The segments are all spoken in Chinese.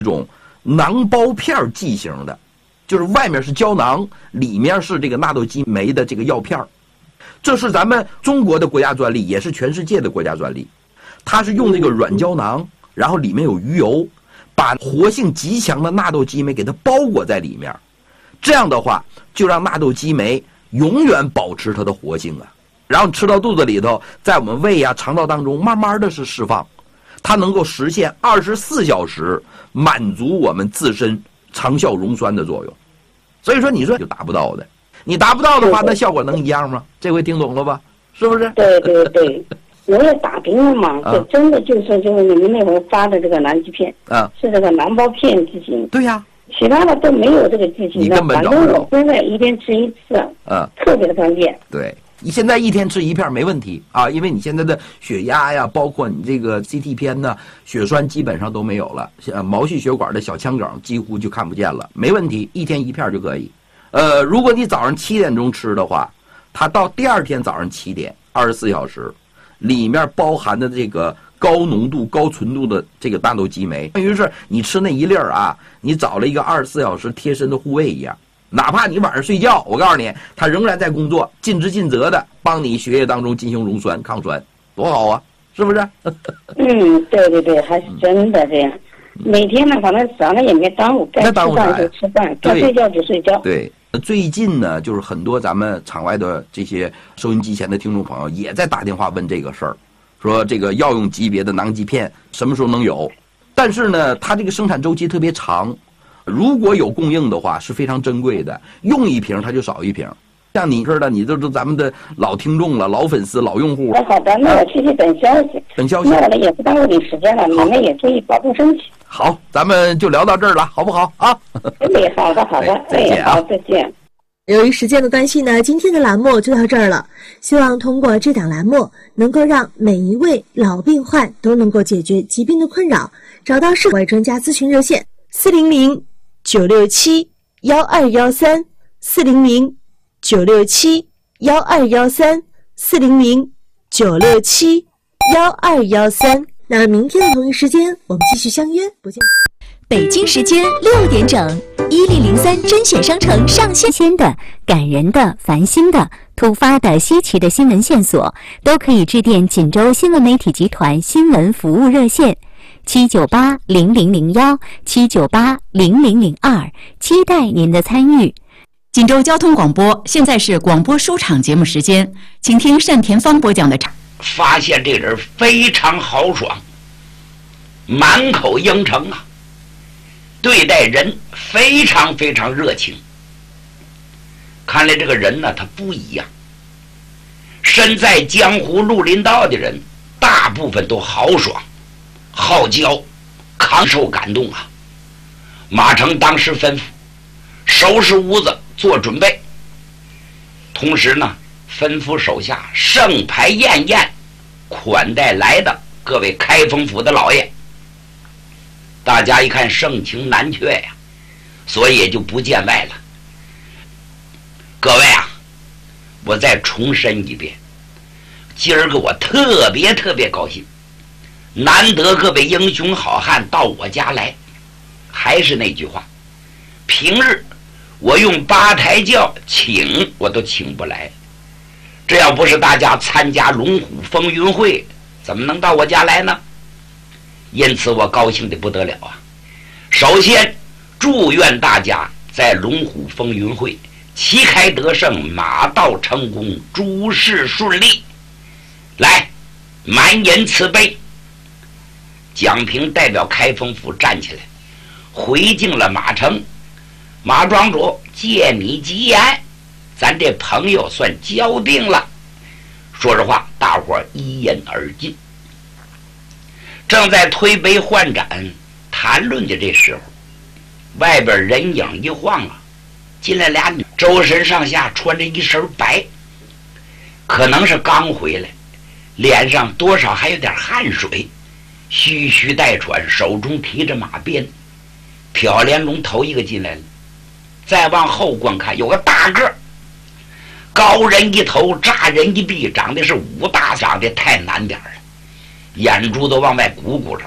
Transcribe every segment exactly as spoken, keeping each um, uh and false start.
这种囊包片剂型的，就是外面是胶囊，里面是这个纳豆激酶的这个药片。这是咱们中国的国家专利，也是全世界的国家专利。它是用这个软胶囊，然后里面有鱼油，把活性极强的纳豆激酶给它包裹在里面，这样的话就让纳豆激酶永远保持它的活性啊，然后吃到肚子里头，在我们胃啊肠道当中慢慢的是释放，它能够实现二十四小时满足我们自身长效溶栓的作用。所以说你说就达不到的，你达不到的话，那效果能一样吗？这回听懂了吧？是不是？ 对对对，我也打听了嘛， 啊、 就真的就是就是你们那会儿发的这个囊基片啊， 是这个囊包片剂型。 对呀、啊， 其他的都没有这个剂型的，反正我现在一天吃一次， 啊， 特别的方便。 对，你现在一天吃一片没问题啊，因为你现在的血压呀，包括你这个 C T 片呢，血栓基本上都没有了，毛细血管的小腔梗几乎就看不见了，没问题，一天一片就可以。呃，如果你早上七点钟吃的话，它到第二天早上七点，二十四小时，里面包含的这个高浓度、高纯度的这个纳豆激酶，等于是你吃那一粒儿啊，你找了一个二十四小时贴身的护卫一样。哪怕你晚上睡觉，我告诉你，它仍然在工作，尽职尽责的帮你血液当中进行溶栓、抗栓，多好啊，是不是？ 嗯，对对对，还是真的这样。每天呢，反正早上也没耽误，该吃饭就吃饭，该睡觉就睡觉。 对。最近呢，就是很多咱们场外的这些收音机前的听众朋友也在打电话问这个事儿，说这个药用级别的囊基片什么时候能有？但是呢，它这个生产周期特别长，如果有供应的话是非常珍贵的，用一瓶它就少一瓶。像你似的，你都是咱们的老听众了、老粉丝、老用户。 那好的，那我继续等消息。 等消息。 那我呢也不耽误你时间了，你们也注意保重身体。 好，咱们就聊到这儿了，好不好啊？ 哎，好的，好的，哎， 再见啊， 好，再见。 由于时间的关系呢，今天的栏目就到这儿了。希望通过这档栏目，能够让每一位老病患都能够解决疾病的困扰，找到适合专家咨询热线四零零九六七幺二幺三四零零九六七幺二幺三四零零九六七幺二幺三。那明天的同一时间，我们继续相约，不见。 北京时间六点整，一零零三甄选商城上线。新的、感人的、烦心的、突发的、稀奇的新闻线索，都可以致电锦州新闻媒体集团新闻服务热线七九八零零零幺七九八零零零二，期待您的参与。 锦州交通广播，现在是广播书场节目时间，请听单田芳播讲的。 发现这人非常豪爽，满口应承啊，对待人非常非常热情。看来这个人呢，他不一样。身在江湖绿林道的人，大部分都豪爽、好交、抗受感动啊。马成当时吩咐收拾屋子，做准备，同时呢，吩咐手下盛牌宴宴，款待来的各位开封府的老爷。大家一看盛情难却呀，所以也就不见外了。各位啊，我再重申一遍，今儿个我特别特别高兴，难得各位英雄好汉到我家来。还是那句话，平日我用八抬轿请我都请不来，这要不是大家参加龙虎风云会，怎么能到我家来呢？因此我高兴得不得了啊！首先祝愿大家在龙虎风云会旗开得胜，马到成功，诸事顺利。来，满饮此杯。蒋平代表开封府站起来，回敬了马成。马庄主，借你吉言，咱这朋友算交定了。说实话，大伙儿一饮而尽。正在推杯换盏谈论的这时候，外边人影一晃啊，进来俩女，周身上下穿着一身白，可能是刚回来，脸上多少还有点汗水，吁吁带喘，手中提着马鞭。挑帘中头一个进来了，再往后观看，有个大个高人一头，炸人一臂，长得是武大，长得太难点了，眼珠都往外鼓鼓着，大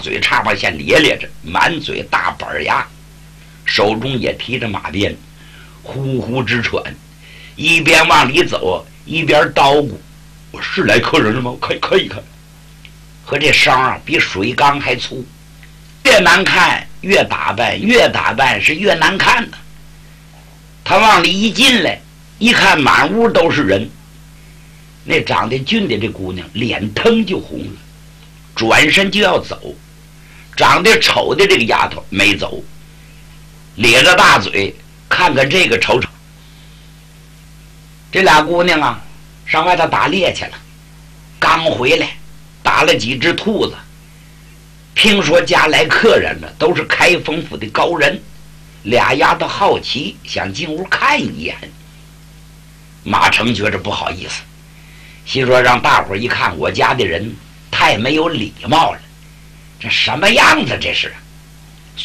嘴叉巴线咧咧着，满嘴大板牙，手中也提着马鞭，呼呼直喘，一边往里走一边叨咕：“我是来客人了吗？可以可以看。”和这声啊比水缸还粗，越难看越打扮，越打扮是越难看呢。他往里一进来，一看满屋都是人，那长得俊的这姑娘脸腾就红了，转身就要走。长得丑的这个丫头没走，咧着大嘴看看这个瞅瞅。这俩姑娘啊上外头打猎去了，刚回来打了几只兔子，听说家来客人了，都是开封府的高人。俩丫头好奇想进屋看一眼，马成觉着不好意思，心说让大伙一看我家的人太没有礼貌了，这什么样子这是？